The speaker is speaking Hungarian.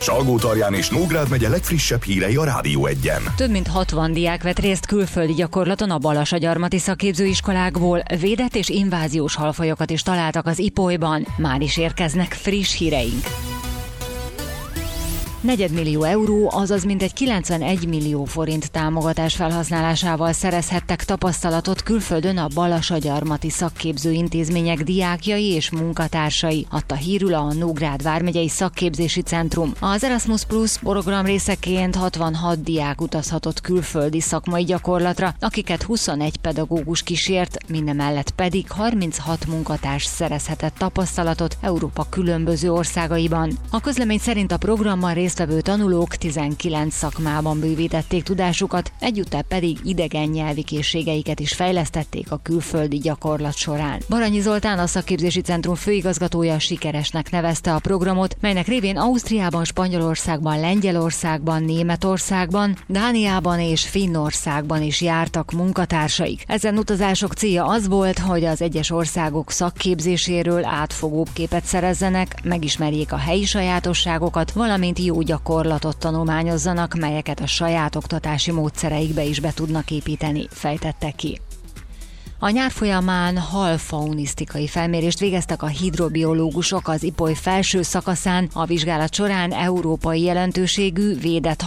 Salgótarján és Nógrád megye legfrissebb hírei a Rádió Egyen. Több mint 60 diák vett részt külföldi gyakorlaton a Balassagyarmati szakképzőiskolákból. Védett és inváziós halfajokat is találtak az Ipolyban. Már is érkeznek friss híreink. 4 millió euró, azaz mintegy 91 millió forint támogatás felhasználásával szerezhettek tapasztalatot külföldön a Balassagyarmati szakképző intézmények diákjai és munkatársai, adta hírül a Nógrád vármegyei szakképzési centrum. Az Erasmus Plus program részeként 66 diák utazhatott külföldi szakmai gyakorlatra, akiket 21 pedagógus kísért, mindemellett pedig 36 munkatárs szerezhetett tapasztalatot Európa különböző országaiban. A közlemény szerint a programban résztvevő tanulók 19 szakmában bővítették tudásukat, egyúttal pedig idegen nyelvi készségeiket is fejlesztették a külföldi gyakorlat során. Baranyi Zoltán, a szakképzési centrum főigazgatója sikeresnek nevezte a programot, melynek révén Ausztriában, Spanyolországban, Lengyelországban, Németországban, Dániában és Finnországban is jártak munkatársaik. Ezen utazások célja az volt, hogy az egyes országok szakképzéséről átfogóbb képet szerezzenek, megismerjék a helyi sajátosságokat, valamint jó gyakorlatot tanulmányozzanak, melyeket a saját oktatási módszereikbe is be tudnak építeni, fejtette ki. A nyár folyamán halfaunisztikai felmérést végeztek a hidrobiológusok az Ipoly felső szakaszán. A vizsgálat során európai jelentőségű védett